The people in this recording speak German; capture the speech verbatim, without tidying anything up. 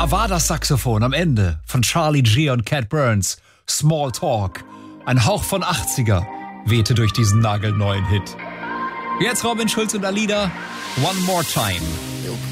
Da war das Saxophon am Ende von Charlie G und Cat Burns. Small Talk. Ein Hauch von achtziger wehte durch diesen nagelneuen Hit. Jetzt Robin Schulz und Alida. One More Time.